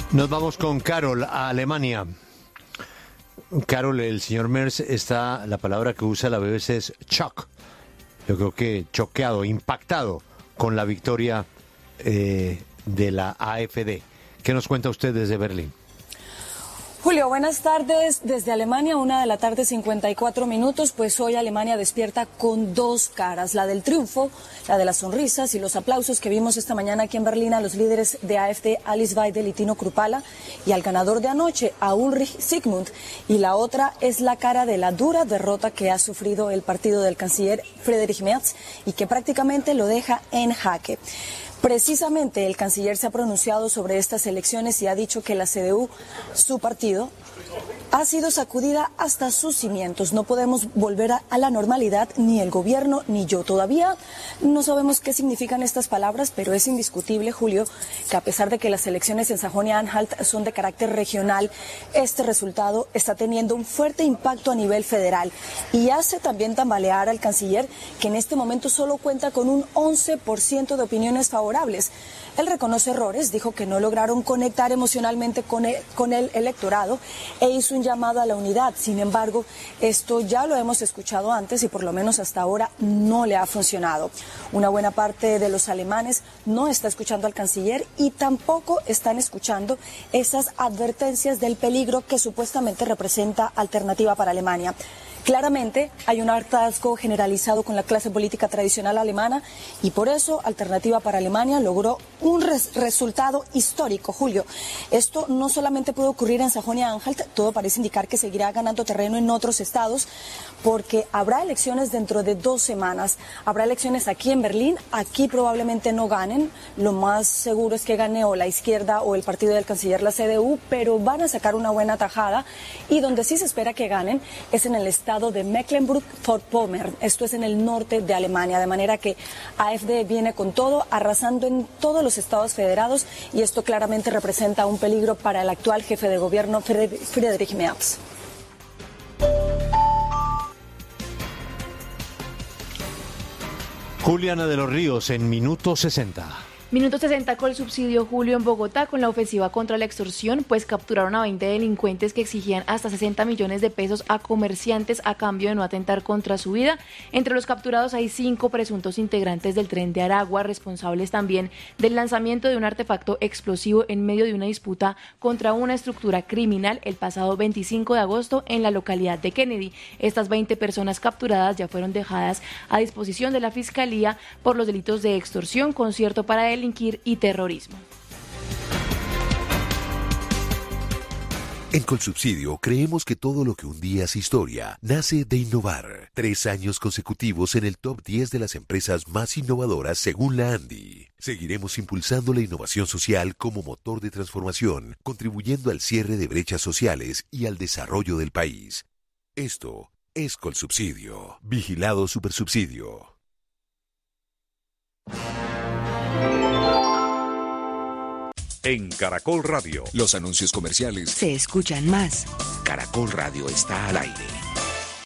Nos vamos con Carol a Alemania. Carol, el señor Merz la palabra que usa la BBC es shock. Yo creo que choqueado, impactado con la victoria de la AfD. ¿Qué nos cuenta usted desde Berlín? Julio, buenas tardes. Desde Alemania, 1:54 p.m, pues hoy Alemania despierta con dos caras, la del triunfo, la de las sonrisas y los aplausos que vimos esta mañana aquí en Berlín a los líderes de AfD, Alice Weidel y Tino Kruppala, y al ganador de anoche, a Ulrich Sigmund. Y la otra es la cara de la dura derrota que ha sufrido el partido del canciller Friedrich Merz y que prácticamente lo deja en jaque. Precisamente el canciller se ha pronunciado sobre estas elecciones y ha dicho que la CDU, su partido, ha sido sacudida hasta sus cimientos. No podemos volver a la normalidad, ni el gobierno ni yo. Todavía no sabemos qué significan estas palabras, pero es indiscutible, Julio, que a pesar de que las elecciones en Sajonia-Anhalt son de carácter regional, este resultado está teniendo un fuerte impacto a nivel federal y hace también tambalear al canciller, que en este momento solo cuenta con un 11% de opiniones favorables. Él reconoce errores, dijo que no lograron conectar emocionalmente con el electorado e hizo un llamado a la unidad. Sin embargo, esto ya lo hemos escuchado antes y por lo menos hasta ahora no le ha funcionado. Una buena parte de los alemanes no está escuchando al canciller y tampoco están escuchando esas advertencias del peligro que supuestamente representa Alternativa para Alemania. Claramente hay un hartazgo generalizado con la clase política tradicional alemana y por eso Alternativa para Alemania logró un resultado histórico, Julio. Esto no solamente puede ocurrir en Sajonia-Anhalt, todo parece indicar que seguirá ganando terreno en otros estados porque habrá elecciones dentro de 2 semanas. Habrá elecciones aquí en Berlín, aquí probablemente no ganen, lo más seguro es que gane o la izquierda o el partido del canciller, la CDU, pero van a sacar una buena tajada y donde sí se espera que ganen es en el estado de Mecklenburg-Vorpommern, esto es en el norte de Alemania, de manera que AfD viene con todo, arrasando en todos los estados federados y esto claramente representa un peligro para el actual jefe de gobierno Friedrich Merz. Juliana de los Ríos en Minuto 60. Minuto 60 con el subsidio, Julio, en Bogotá con la ofensiva contra la extorsión, pues capturaron a 20 delincuentes que exigían hasta 60 millones de pesos a comerciantes a cambio de no atentar contra su vida. Entre los capturados hay 5 presuntos integrantes del Tren de Aragua, responsables también del lanzamiento de un artefacto explosivo en medio de una disputa contra una estructura criminal el pasado 25 de agosto en la localidad de Kennedy. Estas 20 personas capturadas ya fueron dejadas a disposición de la Fiscalía por los delitos de extorsión, concierto para delinquir y terrorismo. En Colsubsidio creemos que todo lo que un día es historia nace de innovar. 3 años consecutivos en el top 10 de las empresas más innovadoras según la ANDI. Seguiremos impulsando la innovación social como motor de transformación, contribuyendo al cierre de brechas sociales y al desarrollo del país. Esto es Colsubsidio. Vigilado Supersubsidio. En Caracol Radio, los anuncios comerciales se escuchan más. Caracol Radio está al aire.